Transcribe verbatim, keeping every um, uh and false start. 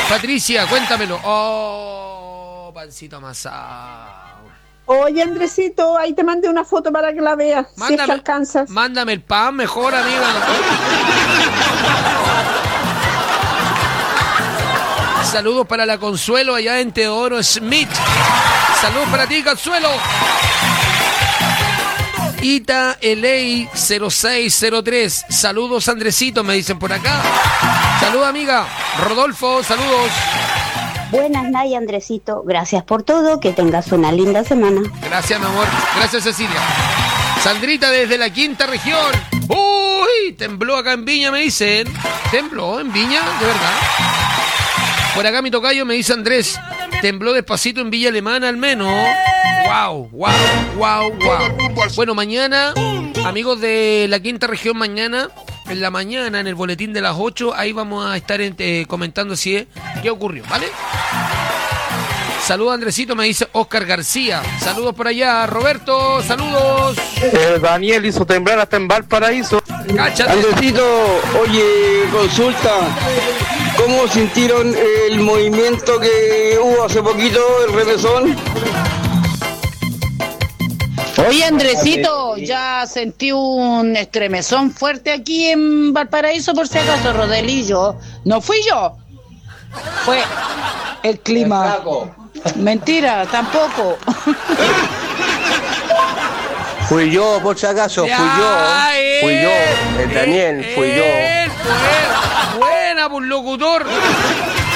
Patricia, cuéntamelo. Oh, pancito amasado. Oye, Andresito, ahí te mandé una foto para que la veas, Mándame, si es que alcanzas. Mándame el pan mejor, amiga. Saludos para la Consuelo allá en Teodoro Smith. Saludos para ti, Consuelo. Ita Elei cero seis cero tres. Saludos, Andresito, me dicen por acá. Saludos, amiga. Rodolfo, saludos. Buenas, Nay, Andresito. Gracias por todo. Que tengas una linda semana. Gracias, mi amor. Gracias, Cecilia. Sandrita desde la quinta región. Uy, tembló acá en Viña, me dicen. Tembló en Viña, de verdad. Por acá mi tocayo me dice Andrés. Tembló despacito en Villa Alemana al menos. Wow, wow, wow, wow. Bueno, mañana, amigos de la quinta región, mañana, en la mañana, en el boletín de las ocho, ahí vamos a estar eh, comentando si es, qué ocurrió, ¿vale? Saludos, Andresito, me dice Oscar García. Saludos por allá, Roberto, saludos. Eh, Daniel hizo temblar hasta en Valparaíso. Cáchate. Andresito, oye, consulta. ¿Cómo sintieron el movimiento que hubo hace poquito, el remesón? Oye, Andresito, ya sentí un estremezón fuerte aquí en Valparaíso, por si acaso, Rodelillo. No fui yo, fue el clima. Mentira, tampoco. Fui yo, por si acaso, fui yo. Él, Fui yo, el Daniel, fui yo. Él, él. Buena, pues, locutor.